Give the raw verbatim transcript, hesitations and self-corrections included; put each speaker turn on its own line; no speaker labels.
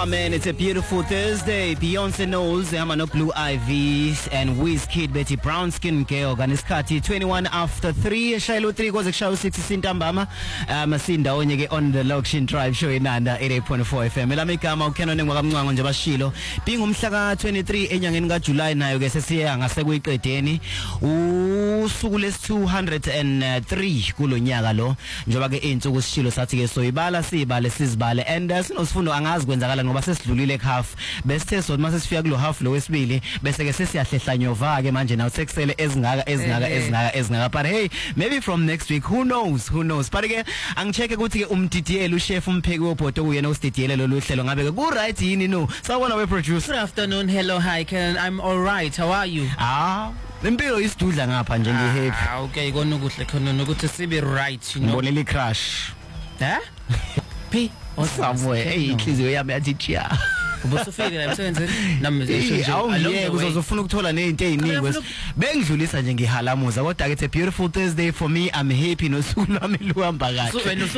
Yeah, man, it's a beautiful Thursday. Beyonce Knowles, Amano Blue Ivy, and Wizkid Betty Brown Skin Girl. Ganiskati twenty-one after three. Shiloh three goes a show six Sintambama. Masinda Onyege on the Lokshin Drive show in Nanda eighty-eight point four F M. Elamikama Canon and Wagamwan Jabashilo. Being Umsaga twenty-three Enyanga July na Yogesia Ngasegui Kreteni. Usules two hundred three Kulonyagalo. Jobage into Shilo Satige so Ibala si Bale Sisbale and there's no Funo Angas Gwenzagala ngoba sesidlulile half best test so mase sifika kulo half lo wesibili bese ke sesiyahlehla nyova ke manje now sekusele ezingaka ezingaka ezingaka ezingaka but hey maybe from next week who knows who knows but ke angicheke ukuthi ke umdidiyela uchef umpheki wobhodo uyena usididiyele lo luhlelo ngabe ke ku right yini no sawona we producer.
Good afternoon, hello, hi, Ken. I'm all right. How are you?
Ah impilo isidudla ngapha nje ngi happy.
Ah okay kona ukuhle khona nokuthi sibe right you know.
Ngibonela crush.
Eh? P
somewhere hey inhliziyo yami yathi chia.
Ubusufike la emsebenzini nami nje
awuye uzozofuna ukuthola nezinto eziningi bengidlulisa nje ngihalamuza kodwa ke it's a beautiful Thursday for me. I'm happy nosuku lwami luhamba kahle.